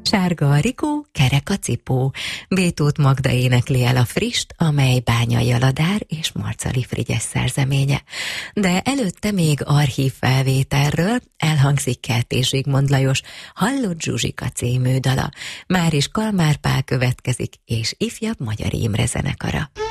Sárga a rikó, kerek a cipó. Bétót Magda énekli el a frist, amely Bányai Aladár és Marcali Frigyes szerzeménye. De előtte még archív felvételről elhangzik Kertész Zsigmond Lajos Hallott Zsuzsika című dala. Máris Kalmár Pál következik, és ifjabb Magyar Imre zenekara.